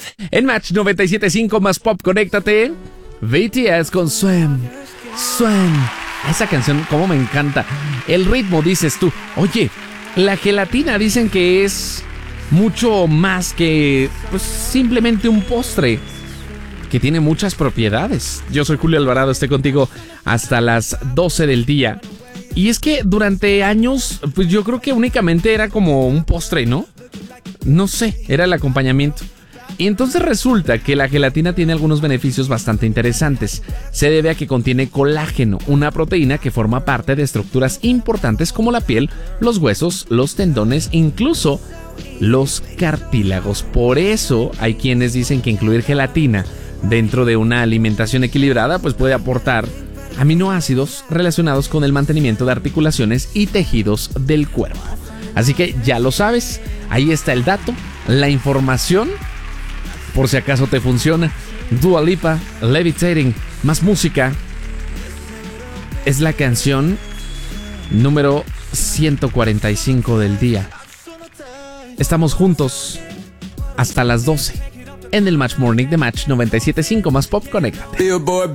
En Match 97.5 más pop, conéctate. BTS con Swim. Esa canción, cómo me encanta. El ritmo, dices tú. Oye, la gelatina dicen que es mucho más que pues simplemente un postre, que tiene muchas propiedades. Yo soy Julio Alvarado, estoy contigo hasta las 12 del día. Y es que durante años, pues yo creo que únicamente era como un postre, ¿no? No sé, era el acompañamiento. Y entonces resulta que la gelatina tiene algunos beneficios bastante interesantes. Se debe a que contiene colágeno, una proteína que forma parte de estructuras importantes como la piel, los huesos, los tendones, incluso los cartílagos. Por eso hay quienes dicen que incluir gelatina dentro de una alimentación equilibrada pues puede aportar aminoácidos relacionados con el mantenimiento de articulaciones y tejidos del cuerpo. Así que ya lo sabes, ahí está el dato, la información, por si acaso te funciona. Dua Lipa, Levitating, más música. Es la canción número 145 del día. Estamos juntos hasta las 12 en el Match Morning de Match 97.5 más pop, conéctate.